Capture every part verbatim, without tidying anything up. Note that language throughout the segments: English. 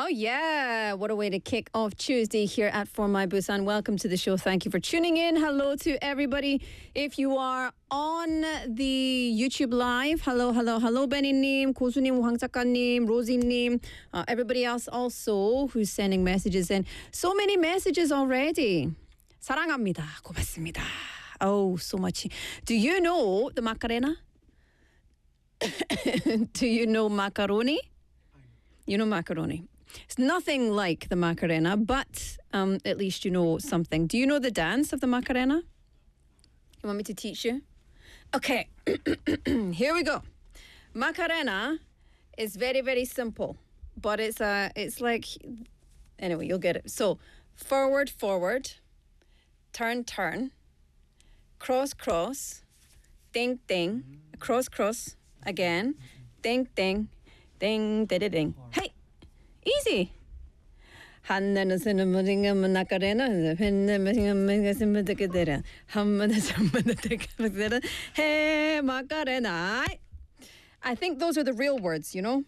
Oh, yeah. What a way to kick off Tuesday here at For My Busan. Welcome to the show. Thank you for tuning in. Hello to everybody. If you are on the YouTube Live, hello, hello, hello, Benny-님, 고수님, 황 작가님, Rosie-님, uh, everybody else also who's sending messages in. So many messages already. 사랑합니다. 고맙습니다. Oh, so much. Do you know the Macarena? Do you know macaroni? You know macaroni. It's nothing like the Macarena, but um, at least you know something. Do you know the dance of the Macarena? You want me to teach you? Okay, here we go. Macarena is very, very simple, but it's a, it's like, anyway, you'll get it. So, forward, forward, turn, turn, cross, cross, ding, ding, cross, cross, again, ding, ding, ding, ding, ding. Hey! Easy. 한나는 쓰는 무딩은 나카레나 펜네면 생각했으면 되게되라 한번에 한번에 되게되라 해 마카레나. I think those are the real words, you know.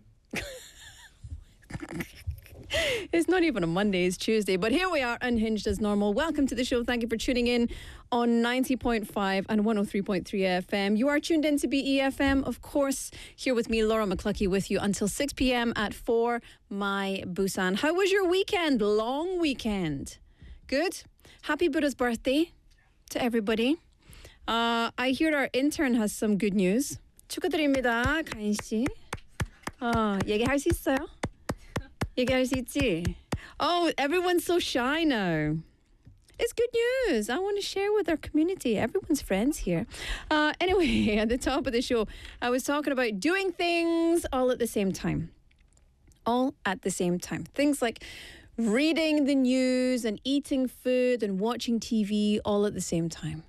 It's not even a Monday, it's Tuesday. But here we are, unhinged as normal. Welcome to the show. Thank you for tuning in on ninety point five and one oh three point three F M. You are tuned in to B E F M, of course. Here with me, Laura McCluckey, with you until six p.m. at For My Busan. How was your weekend? Long weekend. Good? Happy Buddha's birthday to everybody. Uh, I hear our intern has some good news. 축하드립니다, 가인 씨. 어, 얘기할 수 있어요? 얘기할 수 있지? Oh, everyone's so shy now. It's good news. I want to share with our community. Everyone's friends here. Uh, anyway, at the top of the show, I was talking about doing things all at the same time. All at the same time. Things like reading the news and eating food and watching T V all at the same time.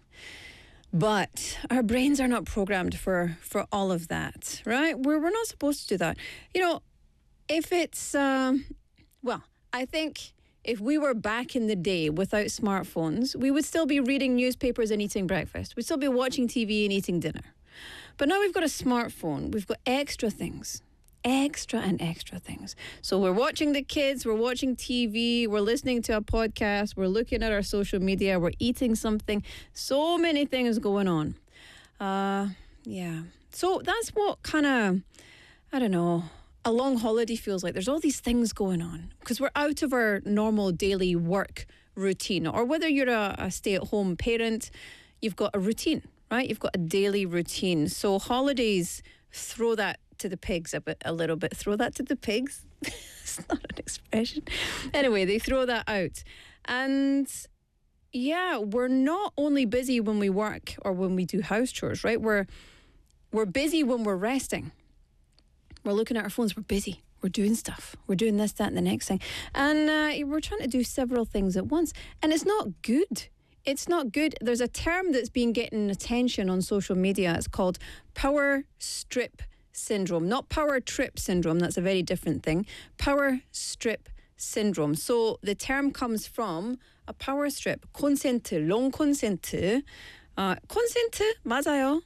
But our brains are not programmed for, for all of that, right? We're, we're not supposed to do that. You know, if it's, um, well, I think if we were back in the day without smartphones, we would still be reading newspapers and eating breakfast. We'd still be watching T V and eating dinner. But now we've got a smartphone. We've got extra things. Extra and extra things. So we're watching the kids, we're watching T V, we're listening to a podcast, we're looking at our social media, we're eating something. So many things going on. Uh, yeah. So that's what kind of, I don't know, a long holiday feels like. There's all these things going on because we're out of our normal daily work routine. Or whether you're a, a stay-at-home parent, you've got a routine, right? You've got a daily routine. So holidays throw that to the pigs a bit, a little bit. Throw that to the pigs? It's not an expression. Anyway, they throw that out. And yeah, we're not only busy when we work or when we do house chores, right? We're we're busy when we're resting. We're looking at our phones. We're busy. We're doing stuff. We're doing this, that, and the next thing. And uh, we're trying to do several things at once. And it's not good. It's not good. There's a term that's been getting attention on social media. It's called power strip syndrome. Not power trip syndrome. That's a very different thing. Power strip syndrome. So the term comes from a power strip. 콘센트, long 콘센트. Uh, 콘센트, 맞아요.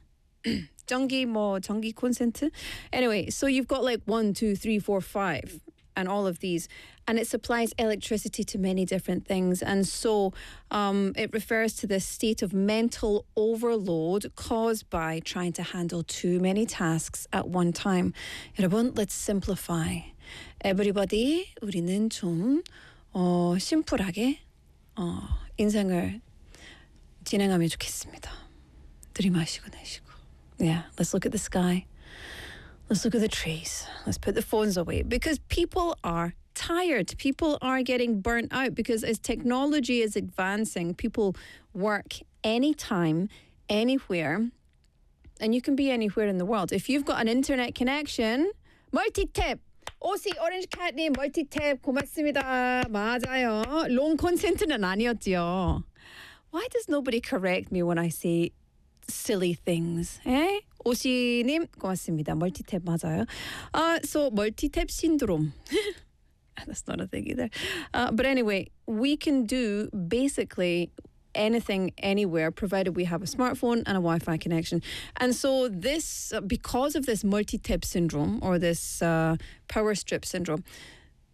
전기 뭐 전기 콘센트. Anyway, so you've got like one, two, three, four, five, and all of these, and it supplies electricity to many different things. And so um, it refers to this state of mental overload caused by trying to handle too many tasks at one time. 여러분, let's simplify. Everybody, 우리는 좀 어, 심플하게 어, 인생을 진행하면 좋겠습니다. 들이마시고 내쉬고. Yeah, let's look at the sky. Let's look at the trees. Let's put the phones away. Because people are tired. People are getting burnt out because as technology is advancing, people work anytime, anywhere, and you can be anywhere in the world. If you've got an internet connection, multi-tap. 오씨 오렌지 캣님 멀티탭 고맙습니다. 맞아요. 롱 콘센트는 아니었지요. Why does nobody correct me when I say silly things? 에? 오씨님 고맙습니다. 멀티탭 맞아요. Uh, so multi-tap syndrome. That's not a thing either. Uh, but anyway, we can do basically anything anywhere provided we have a smartphone and a Wi-Fi connection. And so this, because of this multi-tap syndrome or this uh, power strip syndrome,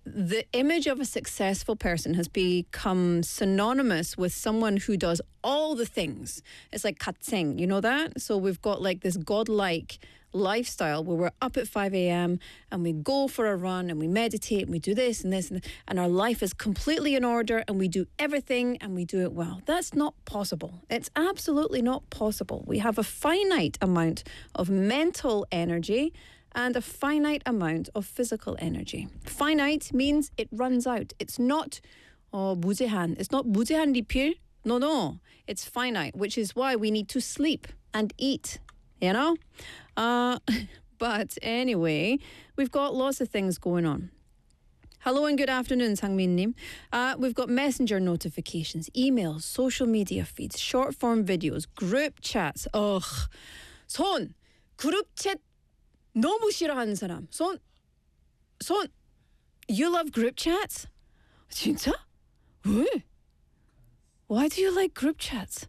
the image of a successful person has become synonymous with someone who does all the things. It's like katseng, you know that? So we've got like this godlike lifestyle where we're up at five a.m. and we go for a run and we meditate and we do this and this and, and our life is completely in order and we do everything and we do it well. That's not possible. It's absolutely not possible. We have a finite amount of mental energy and a finite amount of physical energy. Finite means it runs out. It's not oh, 무제한. It's not 무제한 리필. No, no. It's finite, which is why we need to sleep and eat, you know? Uh, but anyway, we've got lots of things going on. Hello and good afternoon, Sangmin-님. Uh, we've got messenger notifications, emails, social media feeds, short form videos, group chats. Ugh. 손! 그룹 챗 너무 싫어하는 사람. 손! 손! You love group chats? 진짜? 왜? Why do you like group chats?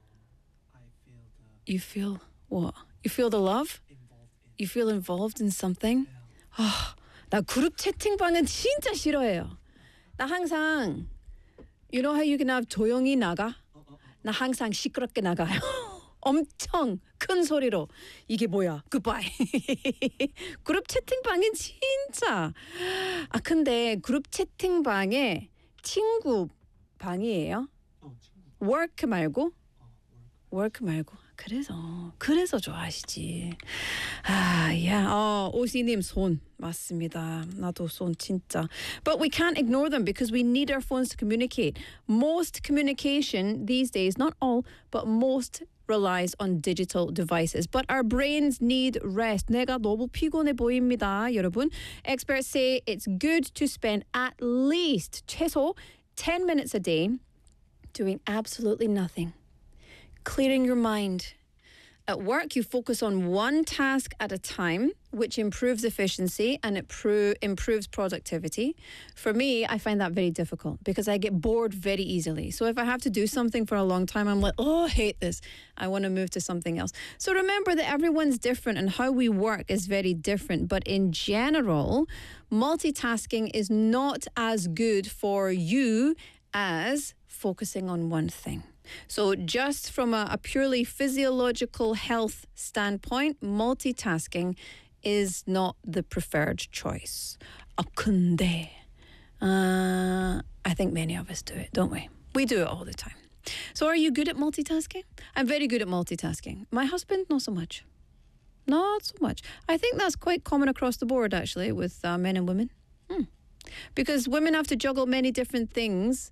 You feel what? You feel the love? You feel involved in something? 아, 나 그룹 채팅방은 진짜 싫어해요. 나 항상 You know how you can have 조용히 나가? 나 항상 시끄럽게 나가요. 엄청 큰 소리로 이게 뭐야? 굿바이. 그룹 채팅방은 진짜. 아 근데 그룹 채팅방에 친구 방이에요? work 말고? work 말고. 그래서 그래서 좋아하시지. 아, yeah. 어, 오시님 손 맞습니다. 나도 손 진짜. But we can't ignore them because we need our phones to communicate. Most communication these days, not all, but most relies on digital devices. But our brains need rest. 내가 너무 피곤해 보입니다, 여러분. Experts say it's good to spend at least 최소 ten minutes a day doing absolutely nothing. Clearing your mind. At work, you focus on one task at a time, which improves efficiency and it pro- improves productivity. For me, I find that very difficult because I get bored very easily. So if I have to do something for a long time, I'm like, oh, I hate this. I want to move to something else. So remember that everyone's different and how we work is very different. But in general, multitasking is not as good for you as focusing on one thing. So just from a, a purely physiological health standpoint, multitasking is not the preferred choice. 아, 근데 uh, I think many of us do it, don't we? We do it all the time. So are you good at multitasking? I'm very good at multitasking. My husband, not so much. Not so much. I think that's quite common across the board, actually, with uh, men and women. Hmm. Because women have to juggle many different things.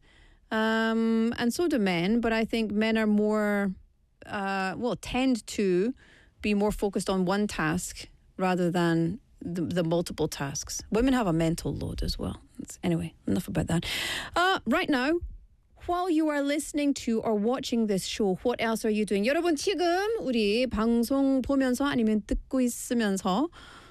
Um, and so do men, but I think men are more, uh, well, tend to be more focused on one task rather than the, the multiple tasks. Women have a mental load as well. It's, anyway, enough about that. Uh, right now, while you are listening to or watching this show, what else are you doing? 여러분 지금 우리 방송 보면서 아니면 듣고 있으면서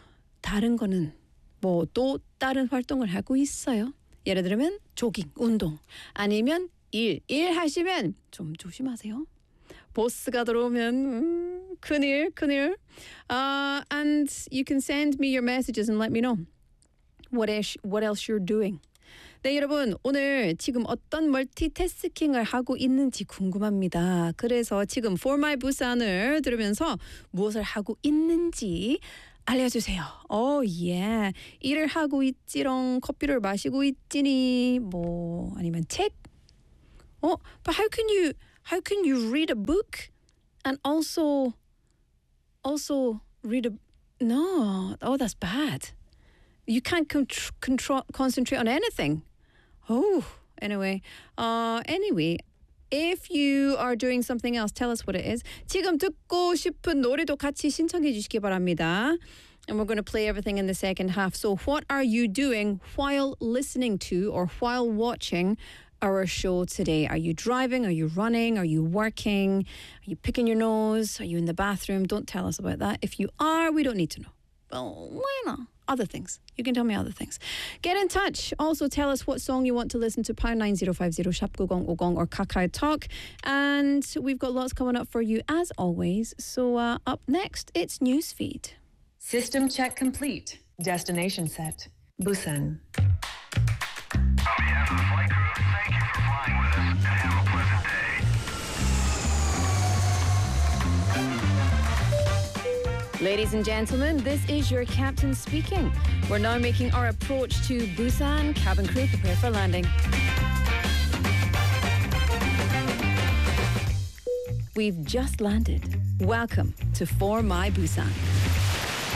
다른 거는 뭐 또 다른 활동을 하고 있어요? 예를 들면 조깅, 운동 아니면 일, 일 하시면 좀 조심하세요. 보스가 들어오면 음, 큰일, 큰일. Uh, and you can send me your messages and let me know what else, what else you're doing. 네, 여러분 오늘 지금 어떤 멀티태스킹을 하고 있는지 궁금합니다. 그래서 지금 For My 부산을 들으면서 무엇을 하고 있는지 알려주세요. 오, 예. 일을 하고 있지롱, 커피를 마시고 있지니, 뭐 아니면 책. 어, but how can you how can you read a book and also also read a no? Oh, that's bad. You can't contr- control concentrate on anything. Oh, anyway. Uh, anyway. If you are doing something else, tell us what it is. 지금 듣고 싶은 노래도 같이 신청해 주시기 바랍니다. And we're going to play everything in the second half. So what are you doing while listening to or while watching our show today? Are you driving? Are you running? Are you working? Are you picking your nose? Are you in the bathroom? Don't tell us about that. If you are, we don't need to know. Well, why not? Other things. You can tell me other things. Get in touch. Also tell us what song you want to listen to. pound nine zero five zero 샵 구공오공 or Kakao Talk. And we've got lots coming up for you as always. So uh, up next, it's Newsfeed. System check complete. Destination set. Busan. to the flight crew, thank you for flying with us and have a pleasant day. Ladies and gentlemen, this is your captain speaking. We're now making our approach to Busan. Cabin crew, prepare for landing. We've just landed. Welcome to For My Busan.